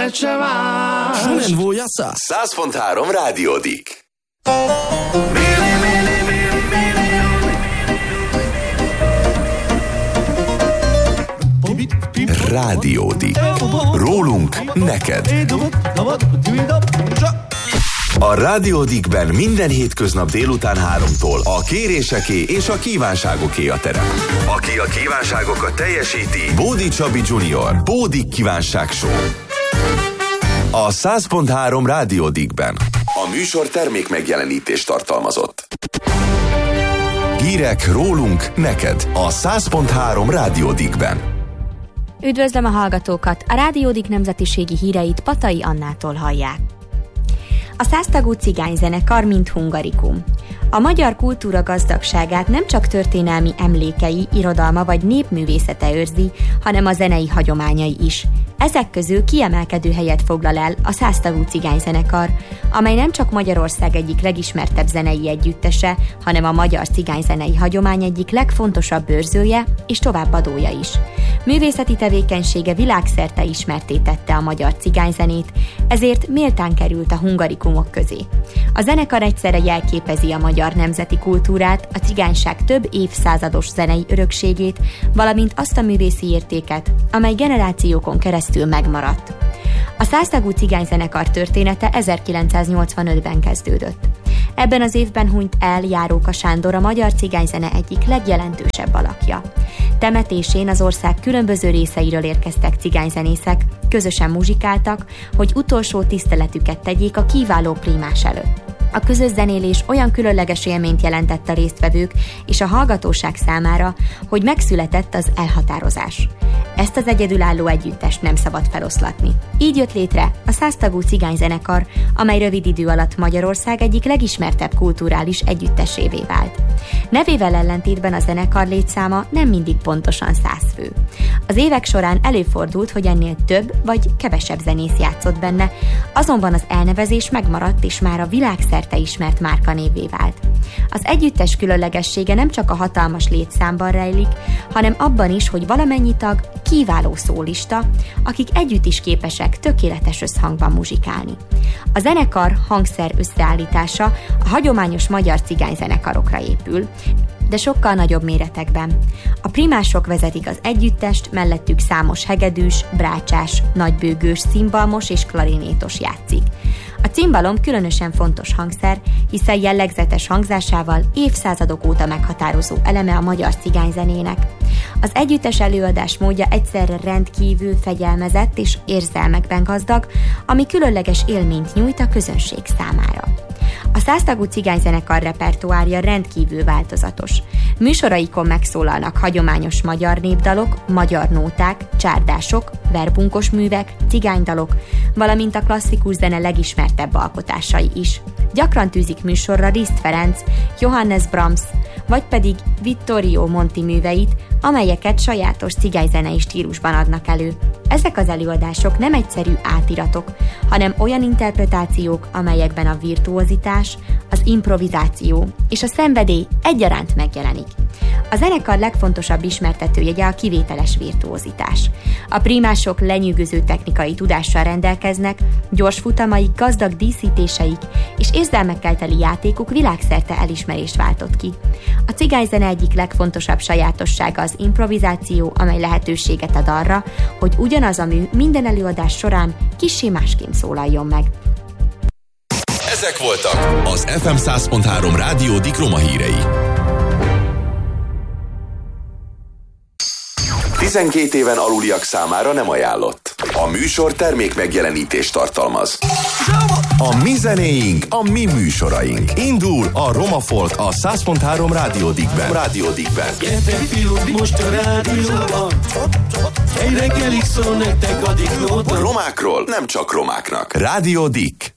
c'è más. Sunen voy a sa. 100.3 Rádiódik. Rádiódik. Rólunk neked. A Rádiódikben minden hétköznap délután 3-tól a kéréseké és a kívánságoké a terep. Aki a kívánságokat teljesíti, Bódi Csabi Junior, Bódi Kívánság Show. A 100.3 Rádiódikben. A műsor termék megjelenítést tartalmazott. Hírek rólunk neked a 100.3 Rádiódikben. Üdvözlöm a hallgatókat! A Rádiódik nemzetiségi híreit Patai Annától hallják. A 100 tagú cigányzenekar, mint Hungarikum. A magyar kultúra gazdagságát nem csak történelmi emlékei, irodalma vagy népművészete őrzi, hanem a zenei hagyományai is. Ezek közül kiemelkedő helyet foglal el a 100 tagú cigányzenekar, amely nem csak Magyarország egyik legismertebb zenei együttese, hanem a magyar cigányzenei hagyomány egyik legfontosabb őrzője és továbbadója is. Művészeti tevékenysége világszerte ismertté tette a magyar cigányzenét, ezért méltán került a hungarikumok közé. A zenekar egyszerre jelképezi a magyar nemzeti kultúrát, a cigányság több évszázados zenei örökségét, valamint azt a művészi értéket, amely generációkon keresztül megmaradt. A 100 tagú cigányzenekar története 1985-ben kezdődött. Ebben az évben hunyt el Járóka Sándor, a magyar cigányzene egyik legjelentősebb alakja. Temetésén az ország különböző részeiről érkeztek cigányzenészek, közösen muzsikáltak, hogy utolsó tiszteletüket tegyék a kiváló prímás előtt. A közös zenélés olyan különleges élményt jelentett a résztvevők és a hallgatóság számára, hogy megszületett az elhatározás. Ezt az egyedülálló együttest nem szabad feloszlatni. Így jött létre a 100 tagú cigányzenekar, amely rövid idő alatt Magyarország egyik legismertebb kulturális együttesévé vált. Nevével ellentétben a zenekar létszáma nem mindig pontosan 100 fő. Az évek során előfordult, hogy ennél több vagy kevesebb zenész játszott benne, azonban az elnevezés megmaradt és már a világszerte ismert márkanévvé vált. Az együttes különlegessége nem csak a hatalmas létszámban rejlik, hanem abban is, hogy valamennyi tag kiváló szólista, akik együtt is képesek tökéletes összhangban muzsikálni. A zenekar hangszer összeállítása a hagyományos magyar cigányzenekarokra épül, de sokkal nagyobb méretekben. A primások vezetik az együttest, mellettük számos hegedűs, brácsás, nagybőgős, cimbalmos és klarinétos játszik. A cimbalom különösen fontos hangszer, hiszen jellegzetes hangzásával évszázadok óta meghatározó eleme a magyar cigányzenének. Az együttes előadás módja egyszerre rendkívül fegyelmezett és érzelmekben gazdag, ami különleges élményt nyújt a közönség számára. A 100 tagú cigányzenekar repertoárja rendkívül változatos. Műsoraikon megszólalnak hagyományos magyar népdalok, magyar nóták, csárdások, verbunkos művek, cigánydalok, valamint a klasszikus zene legismertebb alkotásai is. Gyakran tűzik műsorra Liszt Ferenc, Johannes Brahms, vagy pedig Vittorio Monti műveit, amelyeket sajátos cigányzenei stílusban adnak elő. Ezek az előadások nem egyszerű átiratok, hanem olyan interpretációk, amelyekben a virtuozitás, az improvizáció és a szenvedély egyaránt megjelenik. A zenekar legfontosabb ismertetőjegye a kivételes virtuozitás. A prímások lenyűgöző technikai tudással rendelkeznek, gyors futamaik, gazdag díszítéseik és érzelmekkel teli játékuk világszerte elismerést váltott ki. A cigányzene egyik legfontosabb sajátossága az improvizáció, amely lehetőséget ad arra, hogy ugyanaz a mű minden előadás során kissé másként szólaljon meg. Ezek voltak az FM 100.3 Rádiódik roma hírei. 12 éven aluliak számára nem ajánlott. A műsor termék megjelenítést tartalmaz. A mi zenéink, a mi műsoraink. Indul a Roma Folk a 100.3 Rádiódikben. Gyertek fiúk, most a rádióban. Egy reggelig szól nektek a diklóta. Romákról nem csak romáknak. Rádiódik.